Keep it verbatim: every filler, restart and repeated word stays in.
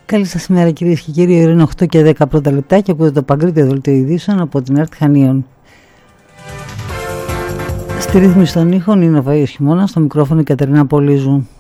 Καλή σας ημέρα κυρίες και κύριοι, είναι οκτώ και δέκα πρώτα λεπτά και ακούτε το Παγκρίτιο Δελτίο Ειδήσεων από την ΕΡΤ Χανίων. Στη ρύθμιση των ήχων είναι ο Βαΐος Χειμώνας, στο μικρόφωνο η Κατερίνα Πολύζου.